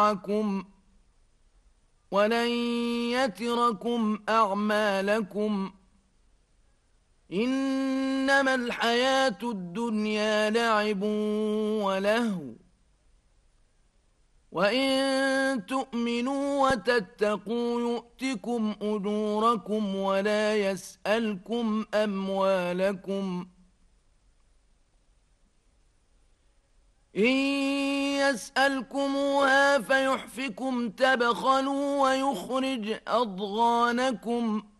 معكم ولن يتركم أعمالكم إنما الحياة الدنيا لعب ولهو وإن تؤمنوا وتتقوا يؤتكم أجوركم ولا يسألكم أموالكم إن يسألكموها فيحفكم تبخلوا ويخرج أضغانكم